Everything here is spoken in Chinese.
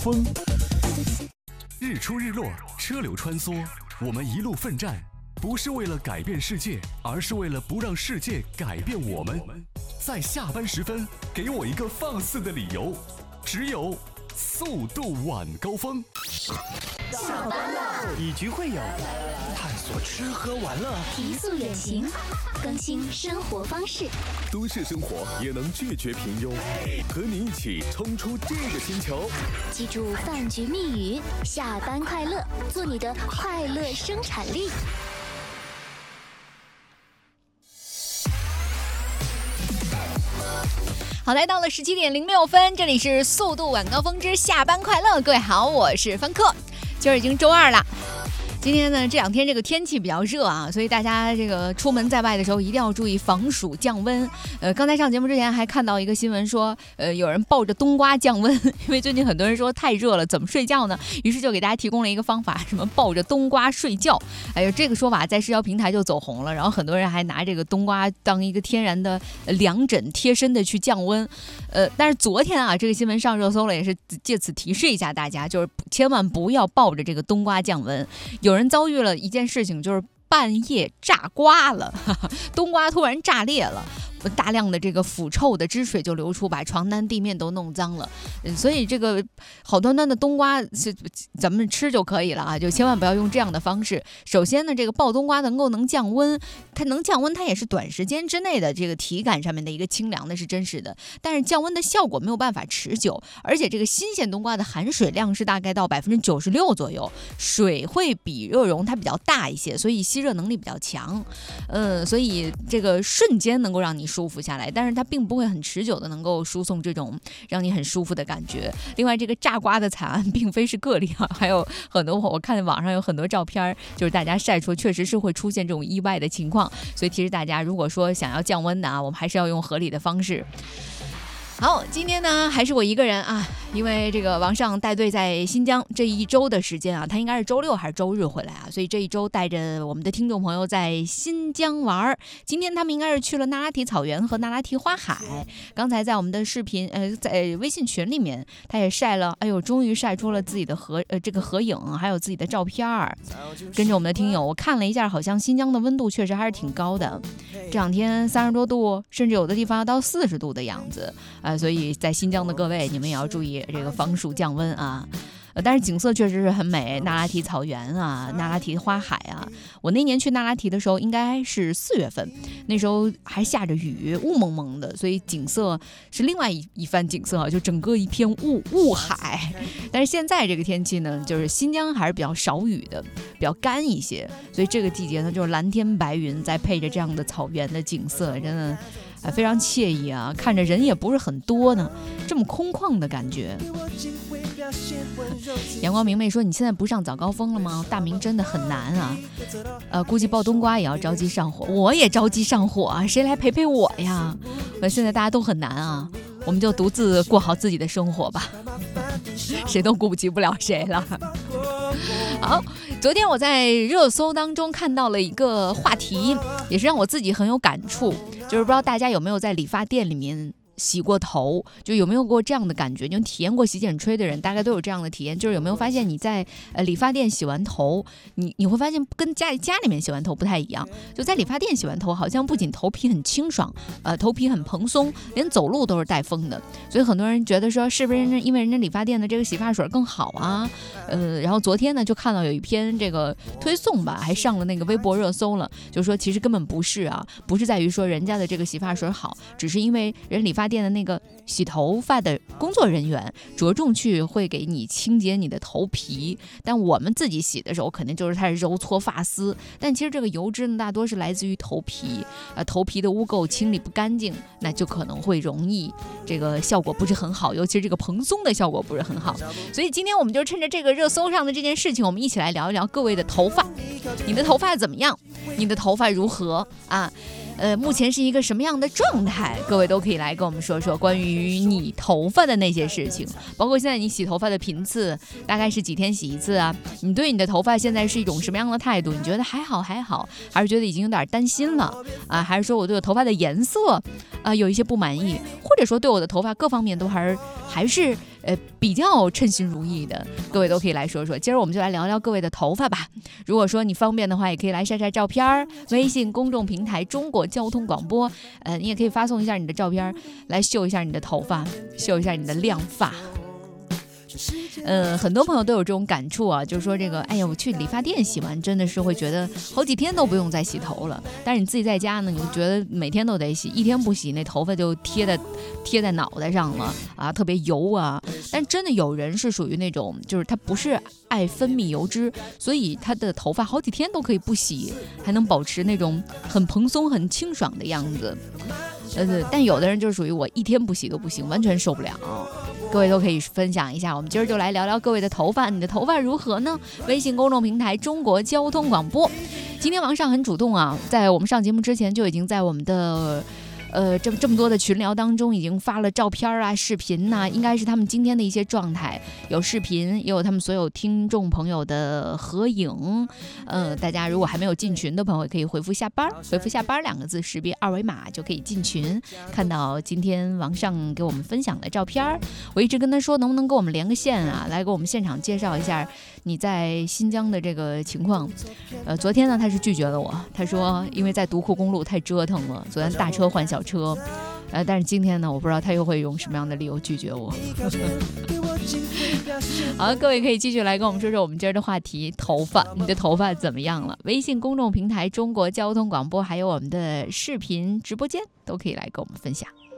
风，日出日落，车流穿梭，我们一路奋战，不是为了改变世界，而是为了不让世界改变我们。在下班时分，给我一个放肆的理由，只有速度晚高峰。 下班了， 以局会友，探索吃喝玩乐， 提速远行，更新生活方式。 都市生活也能拒绝平庸，和你一起冲出这个星球。 记住饭局密语：下班快乐，做你的快乐生产力。 好，来到了17:06，这里是速度晚高峰之下班快乐。各位好，我是芬克，今儿已经周二了。今天呢，这两天这个天气比较热啊，所以大家这个出门在外的时候一定要注意防暑降温。刚才上节目之前还看到一个新闻说，有人抱着冬瓜降温，因为最近很多人说太热了，怎么睡觉呢？于是就给大家提供了一个方法，什么抱着冬瓜睡觉。哎呦，这个说法在社交平台就走红了，然后很多人还拿这个冬瓜当一个天然的凉枕贴身的去降温。但是昨天啊，这个新闻上热搜了，也是借此提示一下大家，就是千万不要抱着这个冬瓜降温。有人遭遇了一件事情，就是半夜炸瓜了，冬瓜突然炸裂了，大量的这个腐臭的汁水就流出，把床单地面都弄脏了。所以这个好端端的冬瓜咱们吃就可以了啊，就千万不要用这样的方式。首先呢，这个爆冬瓜能降温，它能降温，它也是短时间之内的这个体感上面的一个清凉的是真实的，但是降温的效果没有办法持久，而且这个新鲜冬瓜的含水量是大概到96%左右，水会比热容它比较大一些，所以吸热能力比较强。所以这个瞬间能够让你舒服下来，但是它并不会很持久的能够输送这种让你很舒服的感觉。另外，这个炸瓜的惨案并非是个例啊，还有很多我看网上有很多照片，就是大家晒出确实是会出现这种意外的情况。所以提示大家，如果说想要降温的啊，我们还是要用合理的方式。好，今天呢还是我一个人啊，因为这个王上带队在新疆这一周的时间啊，他应该是周六还是周日回来啊，所以这一周带着我们的听众朋友在新疆玩。今天他们应该是去了那拉提草原和那拉提花海。刚才在我们的视频在微信群里面，他也晒了，哎呦，终于晒出了自己的这个合影，还有自己的照片。跟着我们的听友，我看了一下，好像新疆的温度确实还是挺高的，这两天30多度，甚至有的地方要到40度的样子。所以在新疆的各位，你们也要注意这个防暑降温啊。但是景色确实是很美，那拉提草原啊，那拉提花海啊。我那年去那拉提的时候应该是4月份，那时候还下着雨，雾蒙蒙的，所以景色是另外一番景色，就整个一片雾海。但是现在这个天气呢，就是新疆还是比较少雨的，比较干一些，所以这个季节呢，就是蓝天白云，再配着这样的草原的景色，真的非常惬意啊，看着人也不是很多呢，这么空旷的感觉。阳光明媚说，你现在不上早高峰了吗？大明真的很难啊，估计爆冬瓜也要着急上火，我也着急上火啊，谁来陪我呀？现在大家都很难啊，我们就独自过好自己的生活吧，谁都顾及不了谁了。好，昨天我在热搜当中看到了一个话题，也是让我自己很有感触，就是不知道大家有没有在理发店里面洗过头，就有没有过这样的感觉？就体验过洗剪吹的人大概都有这样的体验，就是有没有发现你在理发店洗完头，你会发现跟家里面洗完头不太一样，就在理发店洗完头好像不仅头皮很清爽，头皮很蓬松，连走路都是带风的。所以很多人觉得说，是不是因为人家理发店的这个洗发水更好啊？然后昨天呢就看到有一篇这个推送吧，还上了那个微博热搜了，就说其实根本不是啊，不是在于说人家的这个洗发水好，只是因为人理发店的那个洗头发的工作人员着重去会给你清洁你的头皮，但我们自己洗的时候肯定就是开始揉搓发丝，但其实这个油脂呢大多是来自于头皮，头皮的污垢清理不干净，那就可能会容易这个效果不是很好，尤其是这个蓬松的效果不是很好。所以今天我们就趁着这个热搜上的这件事情，我们一起来聊一聊各位的头发，你的头发怎么样？你的头发如何啊？目前是一个什么样的状态？各位都可以来跟我们说说关于你头发的那些事情，包括现在你洗头发的频次大概是几天洗一次啊？你对你的头发现在是一种什么样的态度？你觉得还好，还是觉得已经有点担心了啊？还是说我对我头发的颜色有一些不满意，或者说对我的头发各方面都还是比较称心如意的，各位都可以来说说。今儿我们就来聊聊各位的头发吧。如果说你方便的话，也可以来晒晒照片，微信公众平台中国交通广播，你也可以发送一下你的照片，来秀一下你的头发，秀一下你的亮发。很多朋友都有这种感触啊，就是说这个，哎呀，我去理发店洗完，真的是会觉得好几天都不用再洗头了。但是你自己在家呢，你就觉得每天都得洗，一天不洗，那头发就贴在脑袋上了啊，特别油啊。但真的有人是属于那种，就是他不是爱分泌油脂，所以他的头发好几天都可以不洗，还能保持那种很蓬松、很清爽的样子。但有的人就是属于我一天不洗都不行，完全受不了。各位都可以分享一下，我们今儿就来聊聊各位的头发，你的头发如何呢？微信公众平台中国交通广播。今天王上很主动啊，在我们上节目之前就已经在我们的这么多的群聊当中已经发了照片啊、视频呐，应该是他们今天的一些状态，有视频，也有他们所有听众朋友的合影。大家如果还没有进群的朋友，可以回复下班2个字，识别二维码就可以进群，看到今天王上给我们分享的照片。我一直跟他说，能不能跟我们连个线啊，来给我们现场介绍一下你在新疆的这个情况。昨天呢，他是拒绝了我，他说因为在独库公路太折腾了，昨天大车换小车，但是今天呢，我不知道他又会用什么样的理由拒绝我。好，各位可以继续来跟我们说说我们今儿的话题，头发，你的头发怎么样了？微信公众平台中国交通广播，还有我们的视频直播间，都可以来跟我们分享。